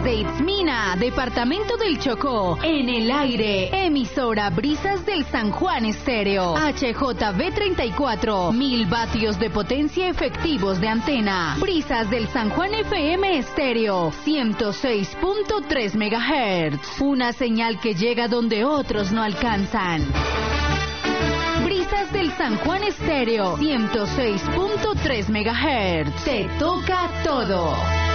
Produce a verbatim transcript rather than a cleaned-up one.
desde Itzmina, departamento del Chocó, en el aire, emisora Brisas del San Juan Estéreo, H J V treinta y cuatro, mil vatios de potencia efectivos de antena. Brisas del San Juan F M Estéreo, ciento seis punto tres megahertz, una señal que llega donde otros no alcanzan. Brisas del San Juan Estéreo, ciento seis punto tres megahertz. Te toca todo.